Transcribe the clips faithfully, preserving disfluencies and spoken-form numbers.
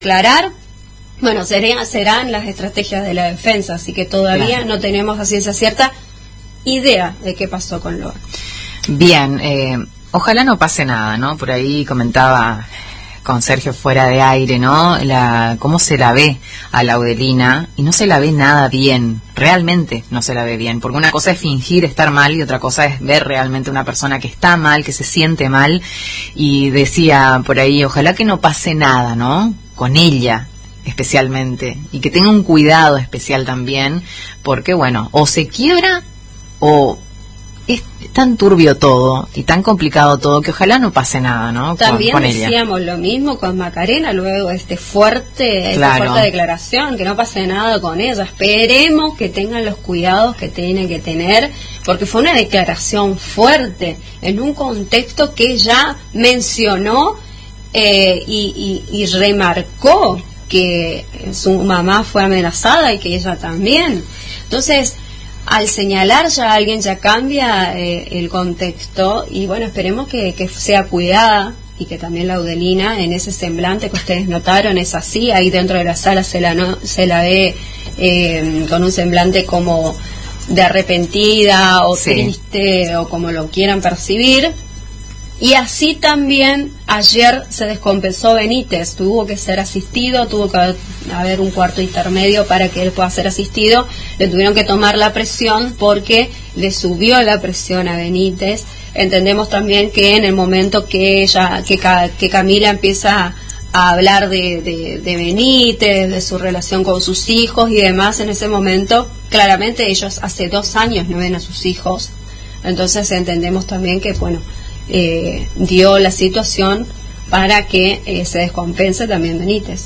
Declarar, bueno, serían, serán las estrategias de la defensa, así que todavía claro. no tenemos a ciencia cierta idea de qué pasó con Loan. Bien, eh, ojalá no pase nada, ¿no? Por ahí comentaba con Sergio fuera de aire, ¿no? La, cómo se la ve a Laudelina, y no se la ve nada bien, realmente no se la ve bien, porque una cosa es fingir estar mal y otra cosa es ver realmente una persona que está mal, que se siente mal, y decía por ahí, ojalá que no pase nada, ¿no? Con ella especialmente, y que tenga un cuidado especial también, porque bueno, o se quiebra o es tan turbio todo y tan complicado todo que ojalá no pase nada, ¿no? También con, con decíamos ella. Lo mismo con Macarena, luego este fuerte, claro. esta fuerte declaración, que no pase nada con ella. Esperemos que tengan los cuidados que tienen que tener, porque fue una declaración fuerte en un contexto que ella mencionó eh, y, y, y remarcó que su mamá fue amenazada y que ella también. Entonces, al señalar ya a alguien ya cambia eh, el contexto, y bueno, esperemos que, que sea cuidada y que también Laudelina en ese semblante que ustedes notaron es así, ahí dentro de la sala se la, no, se la ve eh, con un semblante como de arrepentida o sí. triste o como lo quieran percibir. Y así también ayer se descompensó Benítez, tuvo que ser asistido, tuvo que haber un cuarto intermedio para que él pueda ser asistido, le tuvieron que tomar la presión porque le subió la presión a Benítez. Entendemos también que en el momento que ella, que, que Camila empieza a hablar de, de, de Benítez, de su relación con sus hijos y demás, en ese momento, claramente ellos hace dos años no ven a sus hijos, entonces entendemos también que, bueno, Eh, dio la situación para que eh, se descompense también Benítez.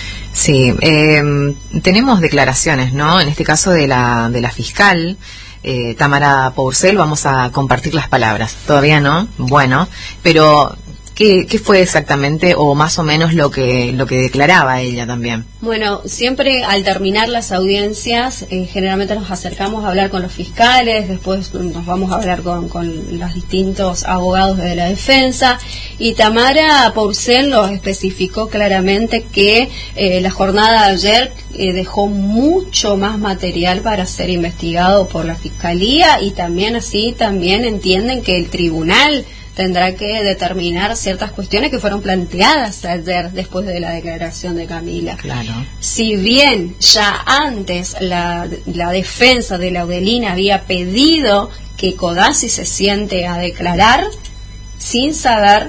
Sí, eh, tenemos declaraciones, ¿no? En este caso de la de la fiscal eh, Tamara Pourcel, vamos a compartir las palabras. Todavía no, bueno, pero ¿qué, qué fue exactamente o más o menos lo que lo que declaraba ella también? Bueno, siempre al terminar las audiencias, eh, generalmente nos acercamos a hablar con los fiscales, después nos vamos a hablar con, con los distintos abogados de la defensa, y Tamara Pourcel nos especificó claramente que eh, la jornada de ayer eh, dejó mucho más material para ser investigado por la fiscalía, y también así también entienden que el tribunal tendrá que determinar ciertas cuestiones que fueron planteadas ayer después de la declaración de Camila. Claro. Si bien ya antes la, la defensa de Laudelina había pedido que Codazzi se siente a declarar sin saber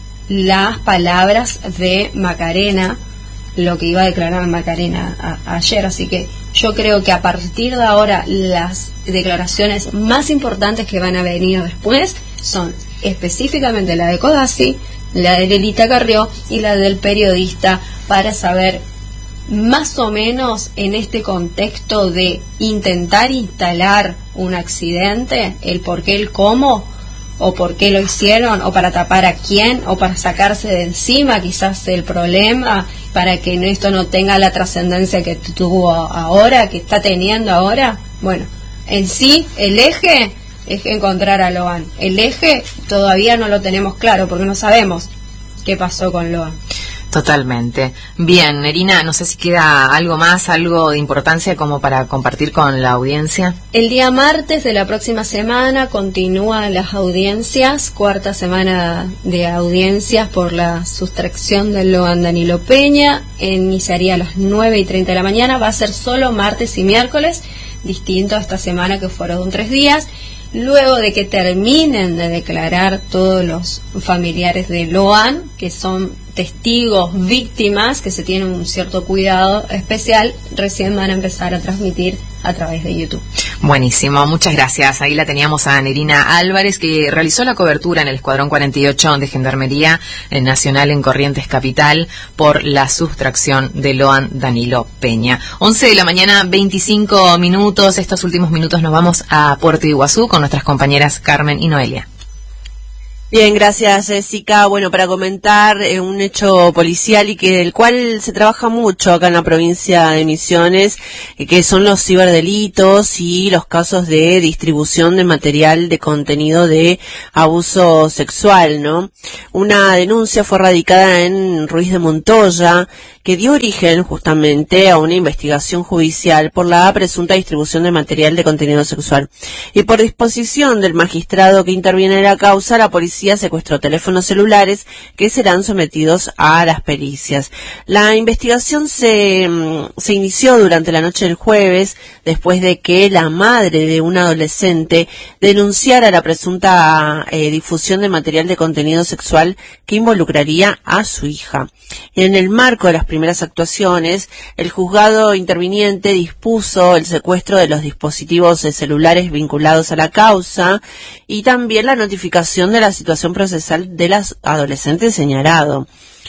las palabras de Macarena, lo que iba a declarar Macarena a, a ayer, así que yo creo que a partir de ahora las declaraciones más importantes que van a venir después son específicamente la de Codazzi, la de Lelita Carrió y la del periodista, para saber más o menos en este contexto de intentar instalar un accidente, el por qué, el cómo, o por qué lo hicieron, o para tapar a quién, o para sacarse de encima quizás el problema, para que esto no tenga la trascendencia que tuvo ahora, que está teniendo ahora. Bueno, en sí, el eje es encontrar a Loan. El eje todavía no lo tenemos claro porque no sabemos qué pasó con Loan. Totalmente. Bien, Nerina, no sé si queda algo más, algo de importancia como para compartir con la audiencia. El día martes de la próxima semana continúan las audiencias, cuarta semana de audiencias por la sustracción de Loan Danilo Peña. Iniciaría a las nueve y treinta de la mañana, va a ser solo martes y miércoles, distinto a esta semana que fueron tres días. Luego de que terminen de declarar todos los familiares de Loan, que son testigos, víctimas, que se tienen un cierto cuidado especial, recién van a empezar a transmitir a través de YouTube. Buenísimo, muchas gracias. Ahí la teníamos a Nerina Álvarez, que realizó la cobertura en el Escuadrón cuarenta y ocho de Gendarmería Nacional en Corrientes Capital por la sustracción de Loan Danilo Peña. once de la mañana, veinticinco minutos. Estos últimos minutos nos vamos a Puerto Iguazú con nuestras compañeras Carmen y Noelia. Bien, gracias, Jessica. Bueno, para comentar eh, un hecho policial y que del cual se trabaja mucho acá en la provincia de Misiones, eh, que son los ciberdelitos y los casos de distribución de material de contenido de abuso sexual, ¿no? Una denuncia fue radicada en Ruiz de Montoya que dio origen justamente a una investigación judicial por la presunta distribución de material de contenido sexual. Y por disposición del magistrado que interviene en la causa, la policía secuestró teléfonos celulares que serán sometidos a las pericias. La investigación se, se inició durante la noche del jueves, después de que la madre de un adolescente denunciara la presunta eh, difusión de material de contenido sexual que involucraría a su hija. En el marco de las primeras actuaciones, el juzgado interviniente dispuso el secuestro de los dispositivos celulares vinculados a la causa y también la notificación de la situación procesal de las adolescentes señalado.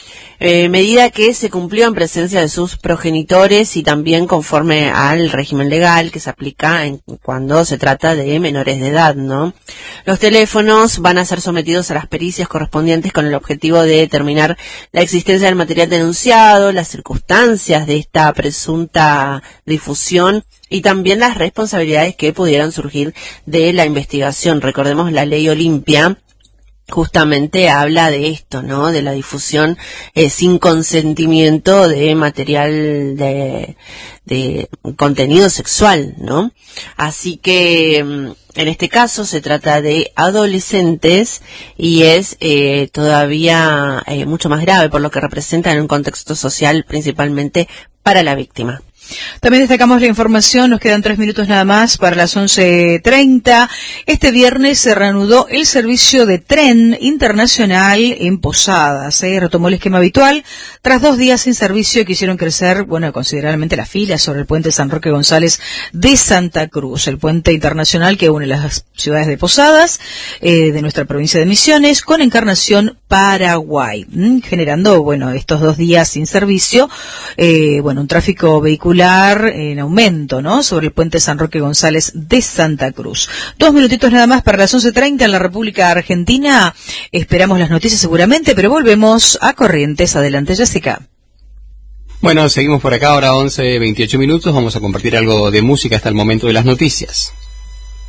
Eh, medida que se cumplió en presencia de sus progenitores y también conforme al régimen legal que se aplica en, cuando se trata de menores de edad, ¿no? Los teléfonos van a ser sometidos a las pericias correspondientes con el objetivo de determinar la existencia del material denunciado, las circunstancias de esta presunta difusión y también las responsabilidades que pudieran surgir de la investigación. Recordemos la ley Olimpia. Justamente habla de esto, ¿no? De la difusión eh, sin consentimiento de material de, de contenido sexual, ¿no? Así que en este caso se trata de adolescentes y es eh, todavía eh, mucho más grave por lo que representa en un contexto social principalmente para la víctima. También destacamos la información, nos quedan tres minutos nada más para las once treinta. Este viernes se reanudó el servicio de tren internacional en Posadas. Se ¿eh? retomó el esquema habitual tras dos días sin servicio que hicieron crecer, bueno, considerablemente las filas sobre el puente San Roque González de Santa Cruz, el puente internacional que une las ciudades de Posadas, eh, de nuestra provincia de Misiones, con Encarnación, Paraguay, ¿m? generando, bueno, estos dos días sin servicio, eh, bueno, un tráfico vehicular en aumento, ¿no? Sobre el puente San Roque González de Santa Cruz. Dos minutitos nada más para las once treinta en la República Argentina. Esperamos las noticias seguramente, pero volvemos a Corrientes. Adelante, Jessica. Bueno, seguimos por acá, ahora once veintiocho minutos. Vamos a compartir algo de música hasta el momento de las noticias.